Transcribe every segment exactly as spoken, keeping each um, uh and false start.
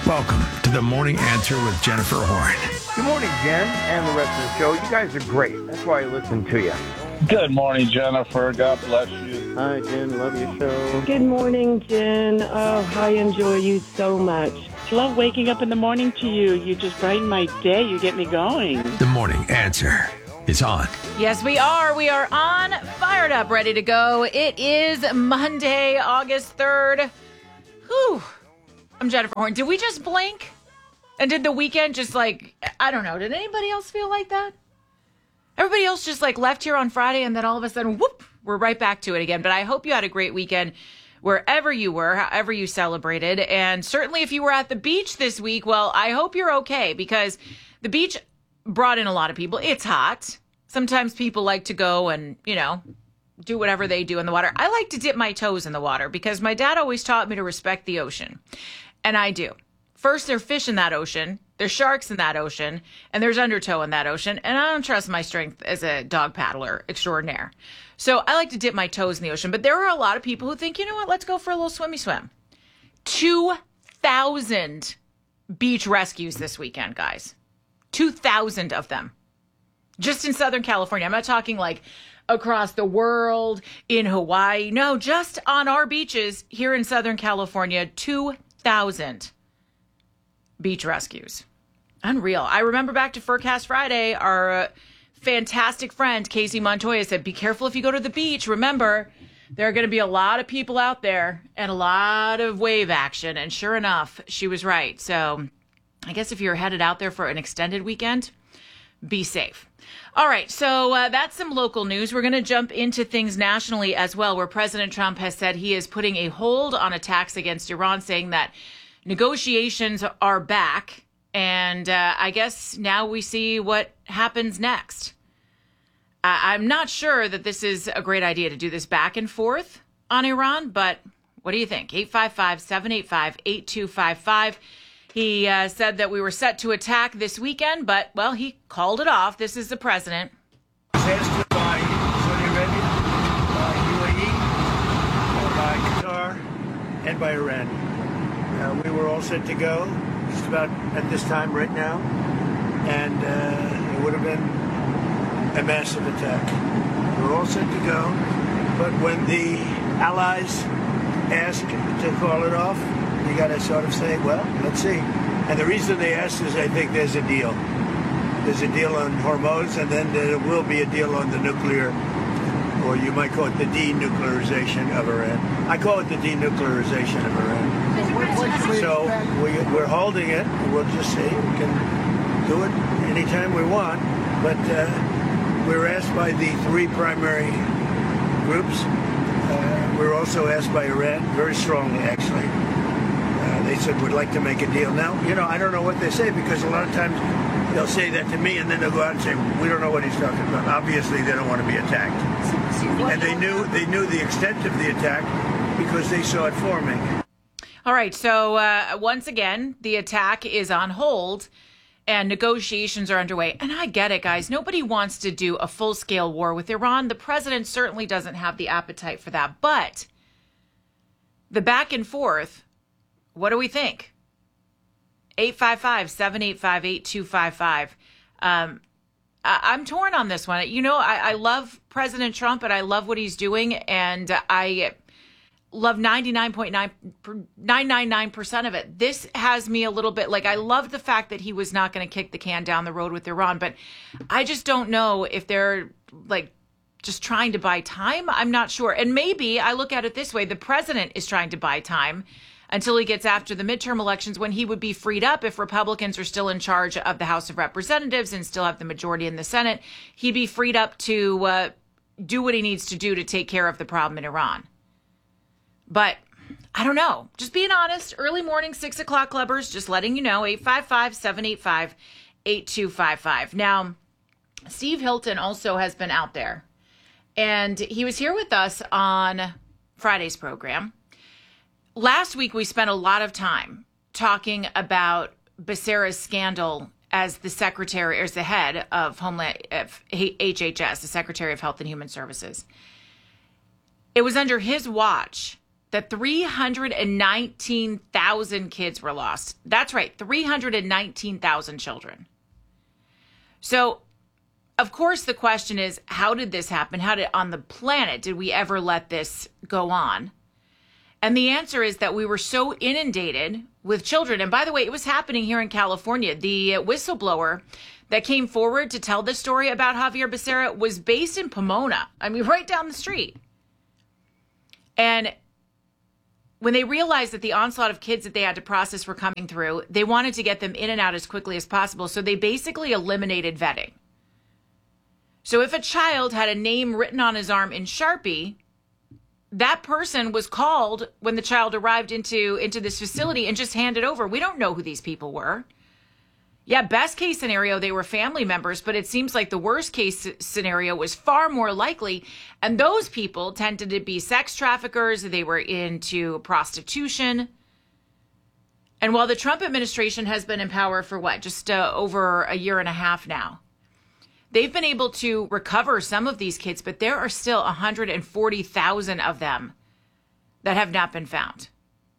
Welcome to the Morning Answer with Jennifer Horn. Good morning, Jen, and the rest of the show. You guys are great. That's why I listen to you. Good morning, Jennifer. God bless you. Hi, Jen. Love your show. Good morning, Jen. Oh, I enjoy you so much. Love waking up in the morning to you. You just brighten my day. You get me going. The Morning Answer is on. Yes, we are. We are on, fired up, ready to go. It is Monday, August third. Whew. I'm Jennifer Horn. Did we just blink? And did the weekend just like, I don't know, did anybody else feel like that? Everybody else just like left here on Friday and then all of a sudden, whoop, we're right back to it again. But I hope you had a great weekend wherever you were, however you celebrated. And certainly if you were at the beach this week, well, I hope you're okay because the beach brought in a lot of people. It's hot. Sometimes people like to go and, you know, do whatever they do in the water. I like to dip my toes in the water because my dad always taught me to respect the ocean. And I do. First, there's fish in that ocean. There's sharks in that ocean. And there's undertow in that ocean. And I don't trust my strength as a dog paddler extraordinaire. So I like to dip my toes in the ocean. But there are a lot of people who think, you know what, let's go for a little swimmy swim. two thousand beach rescues this weekend, guys. two thousand of them. Just in Southern California. I'm not talking like across the world, in Hawaii. No, just on our beaches here in Southern California, two thousand beach rescues. Unreal. I remember back to Furcast Friday, our uh, fantastic friend, Casey Montoya, said, be careful if you go to the beach. Remember, there are going to be a lot of people out there and a lot of wave action. And sure enough, she was right. So I guess if you're headed out there for an extended weekend, be safe. All right, so uh, that's some local news. We're going to jump into things nationally as well, where President Trump has said he is putting a hold on attacks against Iran, saying that negotiations are back. And uh, I guess now we see what happens next. I- I'm not sure that this is a great idea to do this back and forth on Iran, but what do you think? eight five five, seven eight five, eight two five five. He uh, said that we were set to attack this weekend, but, well, he called it off. This is the president. Asked by Saudi Arabia, by U A E, uh, by Qatar, and by Iran. Uh, we were all set to go just about at this time right now, and uh, it would have been a massive attack. We were all set to go, but when the allies asked to call it off, you got to sort of say, well, let's see. And the reason they asked is I think there's a deal. There's a deal on Hormuz, and then there will be a deal on the nuclear, or you might call it the denuclearization of Iran. I call it the denuclearization of Iran. So we, we're holding it. We'll just see. We can do it anytime we want. But uh, we were asked by the three primary groups. Uh, we were also asked by Iran, very strongly, actually. Uh, they said, we'd like to make a deal. Now, you know, I don't know what they say, because a lot of times they'll say that to me, and then they'll go out and say, we don't know what he's talking about. Obviously, they don't want to be attacked. And they knew they knew the extent of the attack because they saw it forming. All right, so uh, once again, the attack is on hold, and negotiations are underway. And I get it, guys. Nobody wants to do a full-scale war with Iran. The president certainly doesn't have the appetite for that. But the back and forth, what do we think? eight five five, seven eight five, eight two five five. Um, I- I'm torn on this one. You know, I-, I love President Trump, and I love what he's doing, and I love ninety-nine point nine nine nine nine percent of it. This has me a little bit like, I love the fact that he was not going to kick the can down the road with Iran, but I just don't know if they're like just trying to buy time. I'm not sure. And maybe I look at it this way. The president is trying to buy time until he gets after the midterm elections, when he would be freed up if Republicans are still in charge of the House of Representatives and still have the majority in the Senate. He'd be freed up to uh, do what he needs to do to take care of the problem in Iran. But I don't know. Just being honest, early morning, six o'clock clubbers, just letting you know, eight five five, seven eight five, eight two five five. Now, Steve Hilton also has been out there, and he was here with us on Friday's program. Last week, we spent a lot of time talking about Becerra's scandal as the secretary, or as the head of Homeland, of H H S, the Secretary of Health and Human Services. It was under his watch that three hundred nineteen thousand kids were lost. That's right, three hundred nineteen thousand children. So, of course, the question is, how did this happen? How did, on the planet, did we ever let this go on? And the answer is that we were so inundated with children. And by the way, it was happening here in California. The whistleblower that came forward to tell this story about Javier Becerra was based in Pomona. I mean, right down the street. And when they realized that the onslaught of kids that they had to process were coming through, they wanted to get them in and out as quickly as possible. So they basically eliminated vetting. So if a child had a name written on his arm in Sharpie, that person was called when the child arrived into, into this facility and just handed over. We don't know who these people were. Yeah, best case scenario, they were family members, but it seems like the worst case scenario was far more likely. And those people tended to be sex traffickers. They were into prostitution. And while the Trump administration has been in power for what, just uh, over a year and a half now, they've been able to recover some of these kids, but there are still one hundred forty thousand of them that have not been found.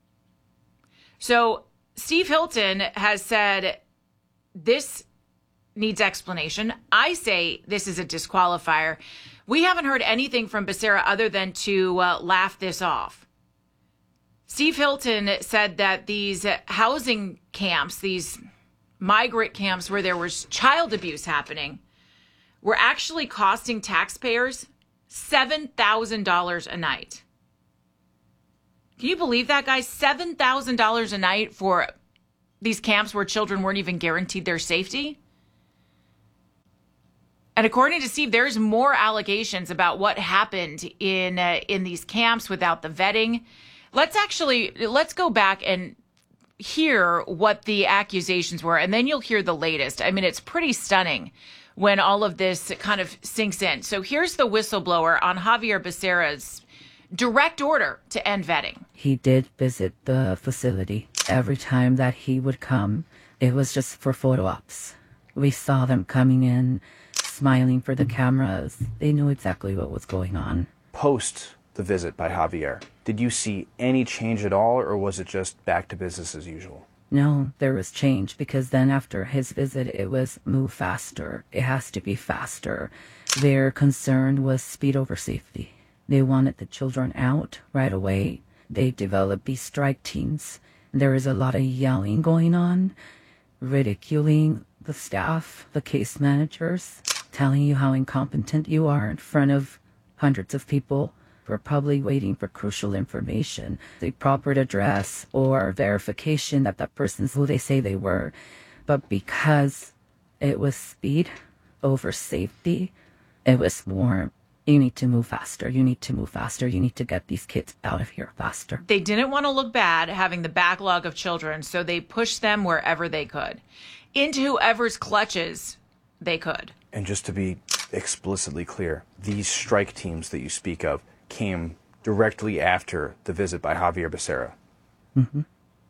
So Steve Hilton has said this needs explanation. I say this is a disqualifier. We haven't heard anything from Becerra other than to uh, laugh this off. Steve Hilton said that these housing camps, these migrant camps where there was child abuse happening, were actually costing taxpayers seven thousand dollars a night. Can you believe that, guys? seven thousand dollars a night for these camps where children weren't even guaranteed their safety? And according to Steve, there's more allegations about what happened in uh, in these camps without the vetting. Let's actually, let's go back and hear what the accusations were, and then you'll hear the latest. I mean, it's pretty stunning when all of this kind of sinks in. So here's the whistleblower on Javier Becerra's direct order to end vetting. He did visit the facility. Every time that he would come, it was just for photo ops. We saw them coming in, smiling for the cameras. They knew exactly what was going on. Post the visit by Javier, did you see any change at all, or was it just back to business as usual? No, there was change, because then after his visit, it was move faster. It has to be faster. Their concern was speed over safety. They wanted the children out right away. They developed these strike teams. There is a lot of yelling going on, ridiculing the staff, the case managers, telling you how incompetent you are in front of hundreds of people who are probably waiting for crucial information, the proper address or verification that that person's who they say they were. But because it was speed over safety, it was more, you need to move faster, you need to move faster, you need to get these kids out of here faster. They didn't want to look bad having the backlog of children, so they pushed them wherever they could, into whoever's clutches they could. And just to be explicitly clear, these strike teams that you speak of came directly after the visit by Javier Becerra. Mm-hmm.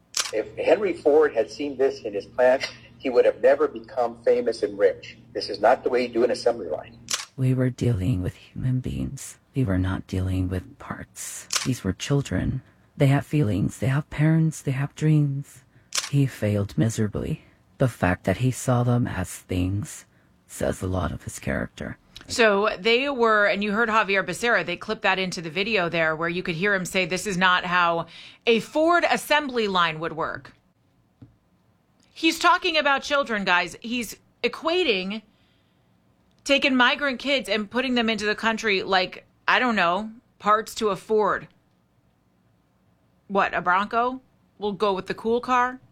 If Henry Ford had seen this in his plant, he would have never become famous and rich. This is not the way you do an assembly line. We were dealing with human beings. We were not dealing with parts. These were children. They have feelings. They have parents. They have dreams. He failed miserably. The fact that he saw them as things says a lot of his character. So they were, and you heard Javier Becerra, they clipped that into the video there where you could hear him say, this is not how a Ford assembly line would work. He's talking about children, guys. He's equating taking migrant kids and putting them into the country like, I don't know, parts to a Ford. What, a Bronco? We'll go with the cool car.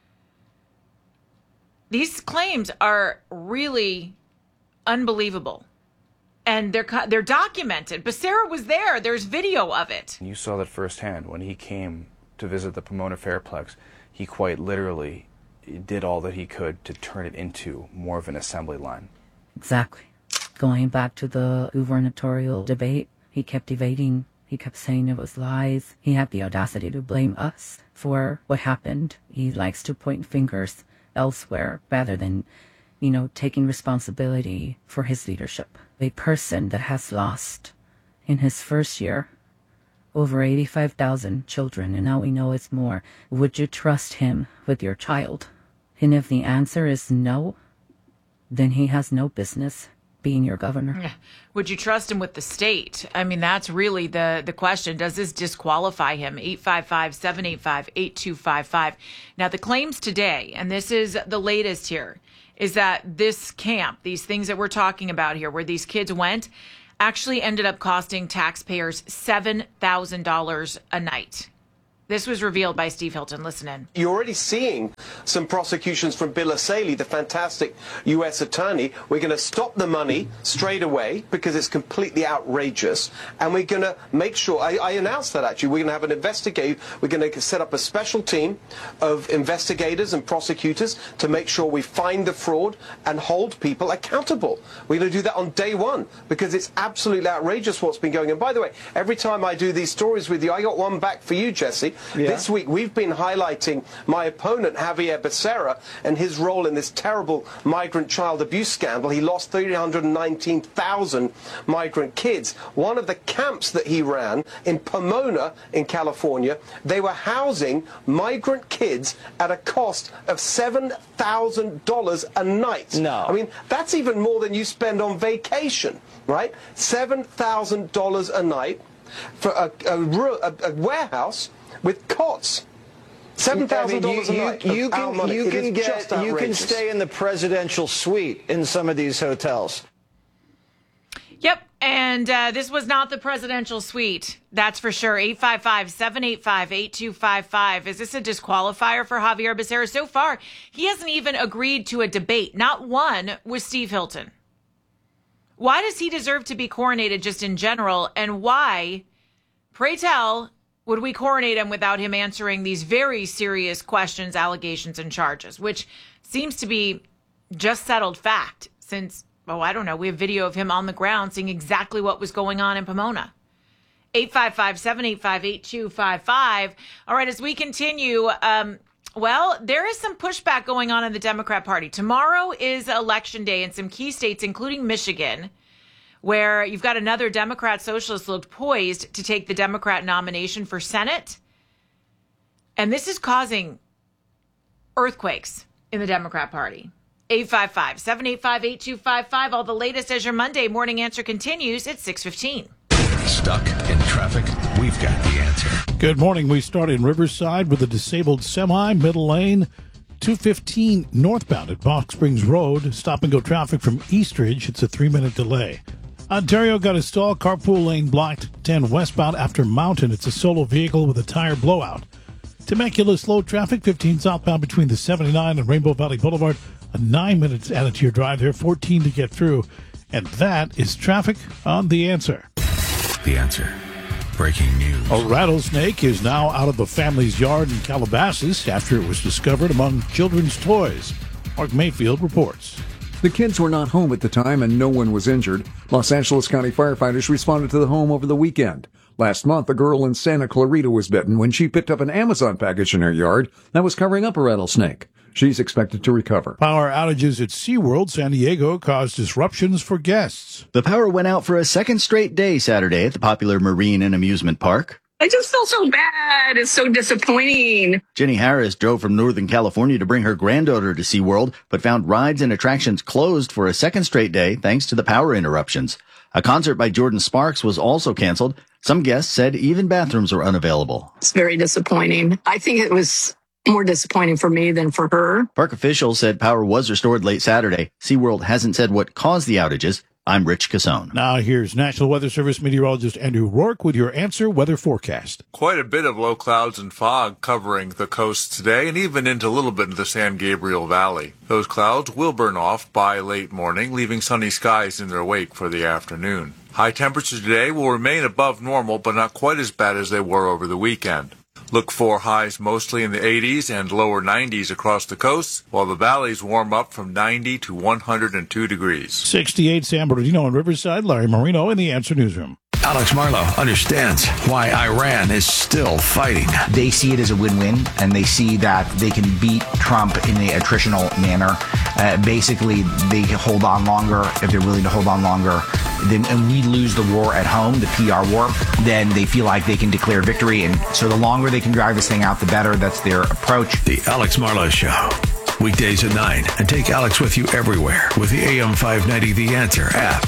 These claims are really unbelievable. And they're they're documented. Becerra was there. There's video of it. You saw that firsthand when he came to visit the Pomona Fairplex. He quite literally did all that he could to turn it into more of an assembly line. Exactly. Going back to the gubernatorial debate, he kept evading. He kept saying it was lies. He had the audacity to blame us for what happened. He likes to point fingers elsewhere rather than, you know, taking responsibility for his leadership. A person that has lost in his first year over eighty-five thousand children, and now we know it's more. Would you trust him with your child? And if the answer is no, then he has no business being your governor. Would you trust him with the state? I mean, that's really the, the question. Does this disqualify him? eight five five, seven eight five, eight two five five. Now, the claims today, and this is the latest here, is that this camp, these things that we're talking about here, where these kids went, actually ended up costing taxpayers seven thousand dollars a night. This was revealed by Steve Hilton. Listen in. You're already seeing some prosecutions from Bill O'Saley, the fantastic U S attorney. We're going to stop the money straight away because it's completely outrageous. And we're going to make sure, I, I announced that actually, we're going to have an investigator, we're going to set up a special team of investigators and prosecutors to make sure we find the fraud and hold people accountable. We're going to do that on day one because it's absolutely outrageous what's been going on. By the way, every time I do these stories with you, I got one back for you, Jesse. Yeah. This week, we've been highlighting my opponent, Javier Becerra, and his role in this terrible migrant child abuse scandal. He lost three hundred nineteen thousand migrant kids. One of the camps that he ran in Pomona, in California, they were housing migrant kids at a cost of seven thousand dollars a night. No. I mean, that's even more than you spend on vacation, right? seven thousand dollars a night for a, a, a, a warehouse with cots. Seven thousand dollars a night. You, you can, you can get, you can stay in the presidential suite in some of these hotels. Yep, and uh, this was not the presidential suite. That's for sure. eight five five, seven eight five, eight two five five. Is this a disqualifier for Javier Becerra? So far, he hasn't even agreed to a debate, not one, with Steve Hilton. Why does he deserve to be coronated just in general? And why, pray tell, would we coronate him without him answering these very serious questions, allegations, and charges, which seems to be just settled fact since, oh, I don't know, we have video of him on the ground seeing exactly what was going on in Pomona. eight five five, seven eight five, eight two five five. All right, as we continue, um, well, there is some pushback going on in the Democrat Party. Tomorrow is election day in some key states, including Michigan, where you've got another Democrat socialist looked poised to take the Democrat nomination for Senate. And this is causing earthquakes in the Democrat Party. eight five five, seven eight five, eight two five five. All the latest as your Monday morning answer continues at six fifteen. Stuck in traffic? We've got the answer. Good morning. We start in Riverside with a disabled semi, middle lane, two fifteen northbound at Box Springs Road. Stop and go traffic from Eastridge. It's a three-minute delay. Ontario got a stall, carpool lane blocked, ten westbound after Mountain. It's a solo vehicle with a tire blowout. Temecula slow traffic, fifteen southbound between the seventy-nine and Rainbow Valley Boulevard. A nine minutes added to your drive there, fourteen to get through. And that is traffic on The Answer. The Answer. Breaking news. A rattlesnake is now out of a family's yard in Calabasas after it was discovered among children's toys. Mark Mayfield reports. The kids were not home at the time and no one was injured. Los Angeles County firefighters responded to the home over the weekend. Last month, a girl in Santa Clarita was bitten when she picked up an Amazon package in her yard that was covering up a rattlesnake. She's expected to recover. Power outages at SeaWorld San Diego caused disruptions for guests. The power went out for a second straight day Saturday at the popular marine and amusement park. I just feel so bad. It's so disappointing. Jenny Harris drove from Northern California to bring her granddaughter to SeaWorld, but found rides and attractions closed for a second straight day thanks to the power interruptions. A concert by Jordan Sparks was also canceled. Some guests said even bathrooms were unavailable. It's very disappointing. I think it was more disappointing for me than for her. Park officials said power was restored late Saturday. SeaWorld hasn't said what caused the outages. I'm Rich Casone. Now here's National Weather Service meteorologist Andrew Rourke with your Answer weather forecast. Quite a bit of low clouds and fog covering the coast today and even into a little bit of the San Gabriel Valley. Those clouds will burn off by late morning, leaving sunny skies in their wake for the afternoon. High temperatures today will remain above normal, but not quite as bad as they were over the weekend. Look for highs mostly in the eighties and lower nineties across the coast, while the valleys warm up from ninety to one hundred two degrees. sixty-eight San Bernardino and Riverside. Larry Marino in the Answer Newsroom. Alex Marlowe understands why Iran is still fighting. They see it as a win-win, and they see that they can beat Trump in a attritional manner. Uh, basically, they hold on longer if they're willing to hold on longer. then, and we lose the war at home, the P R war, then they feel like they can declare victory. And so the longer they can drive this thing out, the better. That's their approach. The Alex Marlowe Show. Weekdays at nine. And take Alex with you everywhere with the A M five ninety The Answer app.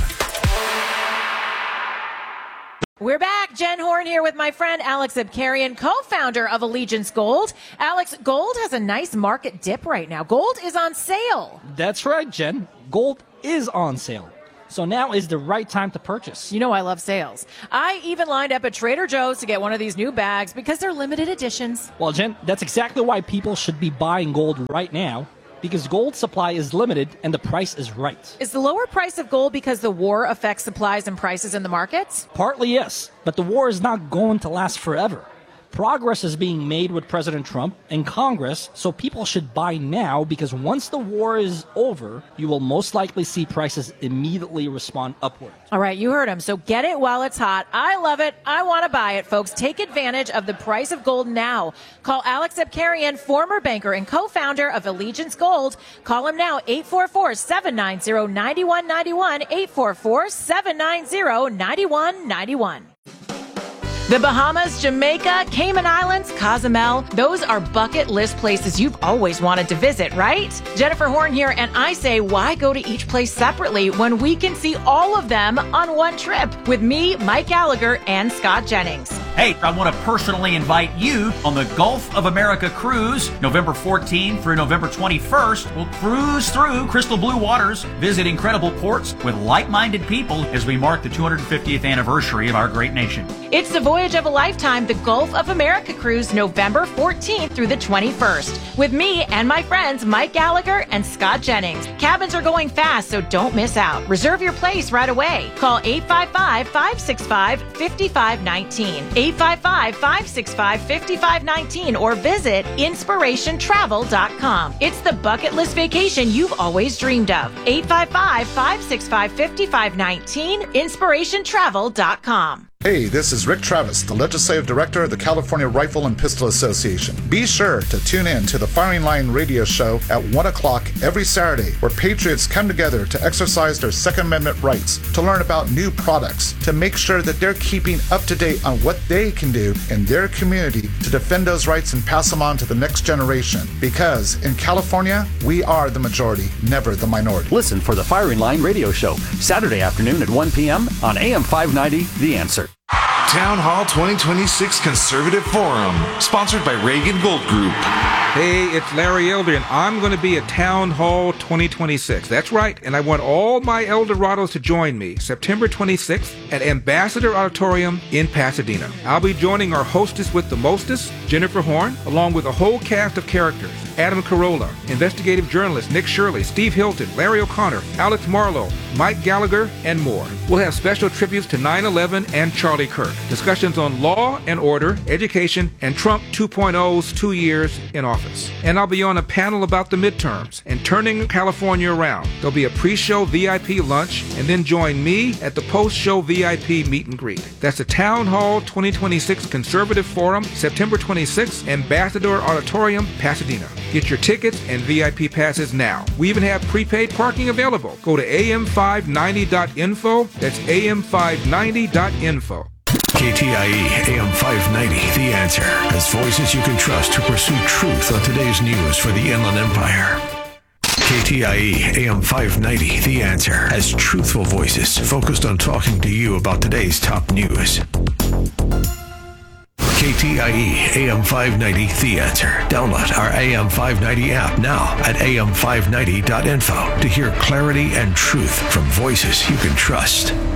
We're back. Jen Horn here with my friend Alex Abkarian, co-founder of Allegiance Gold. Alex, gold has a nice market dip right now. Gold is on sale. That's right, Jen. Gold is on sale. So now is the right time to purchase. You know I love sales. I even lined up at Trader Joe's to get one of these new bags because they're limited editions. Well, Jen, that's exactly why people should be buying gold right now, because gold supply is limited and the price is right. Is the lower price of gold because the war affects supplies and prices in the markets? Partly, yes, but the war is not going to last forever. Progress is being made with President Trump and Congress, so people should buy now, because once the war is over, you will most likely see prices immediately respond upward. All right, you heard him. So get it while it's hot. I love it. I want to buy it, folks. Take advantage of the price of gold now. Call Alex Abkarian, former banker and co-founder of Allegiance Gold. Call him now, eight four four, seven nine zero, nine one nine one, eight four four, seven nine zero, nine one nine one. The Bahamas, Jamaica, Cayman Islands, Cozumel, those are bucket list places you've always wanted to visit, right? Jennifer Horn here, and I say, why go to each place separately when we can see all of them on one trip with me, Mike Gallagher, and Scott Jennings? Hey, I want to personally invite you on the Gulf of America cruise, November fourteenth through November twenty-first. We'll cruise through crystal blue waters, visit incredible ports with like-minded people as we mark the two hundred fiftieth anniversary of our great nation. It's the voyage of a lifetime, the Gulf of America cruise, November fourteenth through the twenty-first, with me and my friends Mike Gallagher and Scott Jennings. Cabins are going fast, so don't miss out. Reserve your place right away. Call eight five five, five six five, five five one nine, eight five five, five six five, five five one nine, or visit inspiration travel dot com. It's the bucket list vacation you've always dreamed of. eight five five, five six five, five five one nine, inspiration travel dot com. Hey, this is Rick Travis, the Legislative Director of the California Rifle and Pistol Association. Be sure to tune in to the Firing Line radio show at one o'clock every Saturday, where patriots come together to exercise their Second Amendment rights, to learn about new products, to make sure that they're keeping up to date on what they can do in their community to defend those rights and pass them on to the next generation. Because in California, we are the majority, never the minority. Listen for the Firing Line radio show, Saturday afternoon at one p.m. on A M five ninety, The Answer. Town Hall twenty twenty-six Conservative Forum, sponsored by Reagan Gold Group. Hey, it's Larry Elder, and I'm going to be at Town Hall twenty twenty-six. That's right, and I want all my Eldorados to join me September twenty-sixth at Ambassador Auditorium in Pasadena. I'll be joining our hostess with the mostest, Jennifer Horn, along with a whole cast of characters: Adam Carolla, investigative journalist Nick Shirley, Steve Hilton, Larry O'Connor, Alex Marlowe, Mike Gallagher, and more. We'll have special tributes to nine eleven and Charlie Kirk, discussions on law and order, education, and Trump two point oh's two years in office. And I'll be on a panel about the midterms and turning California around. There'll be a pre-show V I P lunch, and then join me at the post-show V I P meet and greet. That's the Town Hall twenty twenty-six Conservative Forum, September twenty-sixth, Ambassador Auditorium, Pasadena. Get your tickets and V I P passes now. We even have prepaid parking available. Go to A M five ninety dot info. That's A M five ninety dot info. K T I E A M five ninety, The Answer, has voices you can trust to pursue truth on today's news for the Inland Empire. K T I E A M five ninety, The Answer, has truthful voices focused on talking to you about today's top news. K T I E A M five ninety, The Answer. Download our A M five ninety app now at A M five ninety dot info to hear clarity and truth from voices you can trust.